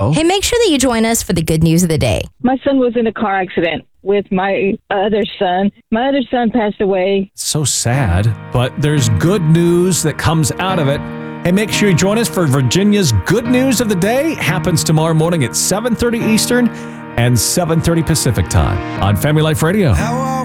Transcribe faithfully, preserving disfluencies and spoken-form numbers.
show. Hey, make sure that you join us for the good news of the day. My son was in a car accident with my other son. My other son passed away. So sad, but there's good news that comes out of it. Hey, make sure you join us for Virginia's Good News of the Day. Happens tomorrow morning at seven thirty Eastern and seven thirty Pacific time on Family Life Radio.